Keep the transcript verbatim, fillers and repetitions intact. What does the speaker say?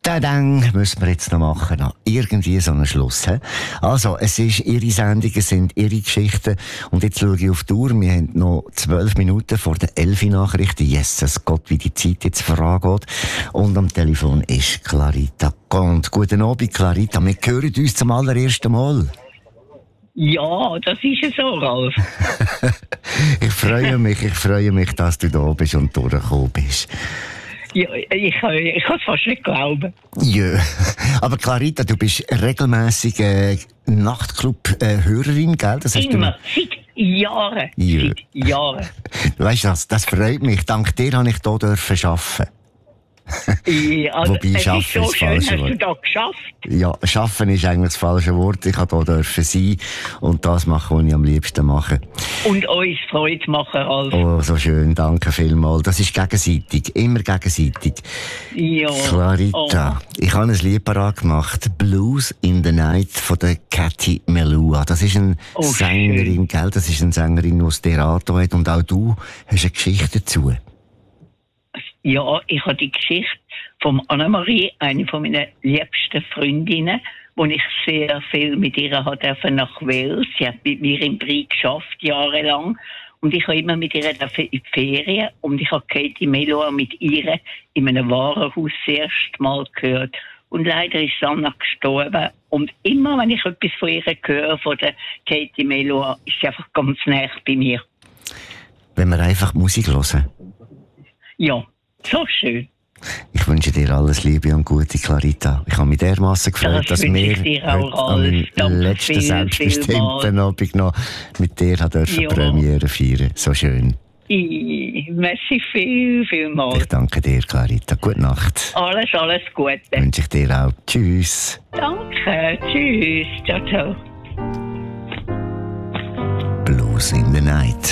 Dann müssen wir jetzt noch machen. Noch irgendwie so einen Schluss. He? Also, es ist Ihre Sendung, es sind Ihre Geschichten. Und jetzt schaue ich auf die Uhr. Wir haben noch zwölf Minuten vor der Elfi-Nachrichten. Jesus Gott, wie die Zeit jetzt vorangeht. Und am Telefon ist Clarita Gond. Guten Abend, Clarita. Wir hören uns zum allerersten Mal. Ja, das ist es so, Ralf. Ich freue mich, ich freue mich, dass du da bist und durchgekommen bist. Ja, ich, ich kann es fast nicht glauben. Ja, aber Clarita, du bist regelmässig äh, Nachtclub-Hörerin, gell? Das hast Immer, du... seit Jahren. Ja. Seit Jahren. Weißt du was, das freut mich. Dank dir habe ich hier dürfen arbeiten. Ja, also, Wobei, es ist so schön, hast du da geschafft. Ja, arbeiten ist eigentlich das falsche Wort. Ich durfte hier dürfen sein und das machen, was ich am liebsten mache. Und uns Freude machen, Ralf. Oh, so schön, danke vielmals. Das ist gegenseitig, immer gegenseitig. Ja. Clarita, Oh. ich habe ein Lied parat gemacht, Blues in the Night von der Cathy Melua. Das ist eine Oh, Sängerin, gell? Das ist eine Sängerin, die das Theater hat und auch du hast eine Geschichte dazu. Ja, ich habe die Geschichte von Annemarie, eine von meinen liebsten Freundinnen, wo ich sehr viel mit ihr durfte nach Wales. Sie hat mit mir im Brie geschafft, jahrelang. Und ich habe immer mit ihr in die Ferien. Und ich habe Cathy Melua mit ihr in einem Warenhaus das erste Mal gehört. Und leider ist Anna gestorben. Und immer, wenn ich etwas von ihr höre, von der Cathy Melua, ist sie einfach ganz nah bei mir. Wenn wir einfach Musik hören. Ja, so schön. Ich wünsche dir alles Liebe und Gute, Clarita. Ich habe mich dermassen gefreut, Das dass wünsche wir ich dir auch, heute an meinem Danke letzten viel, selbstbestimmten Abend noch mit dir dürfen Ja. Premiere feiern. So schön. I, merci viel, viel mal. Ich danke dir, Clarita. Gute Nacht. Alles, alles Gute. Wünsche ich dir auch. Tschüss. Danke, tschüss, ciao, ciao. Blues in the Night.